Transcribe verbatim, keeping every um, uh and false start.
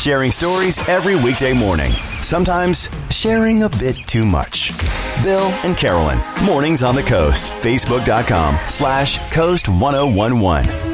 Sharing stories every weekday morning. Sometimes sharing a bit too much. Bill and Carolyn, Mornings on the Coast. Facebook.com slash Coast1011.